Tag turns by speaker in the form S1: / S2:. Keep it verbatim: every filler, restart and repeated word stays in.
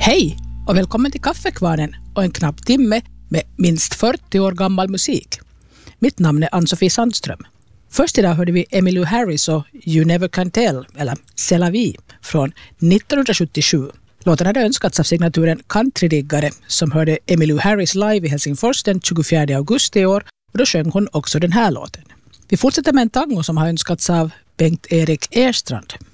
S1: Hej och välkommen till Kaffekvarnen och en knapp timme med minst fyrtio år gammal musik. Mitt namn är Ann-Sofie Sandström. Först idag hörde vi Emmylou Harris och You Never Can Tell, eller C'est la vie, från nittonhundrasjuttiosju. Låten hade önskats av signaturen countrydiggare som hörde Emmylou Harris live i Helsingfors den tjugofjärde augusti i år, och då sjöng hon också den här låten. Vi fortsätter med en tango som har önskats av Bengt-Erik Erstrand.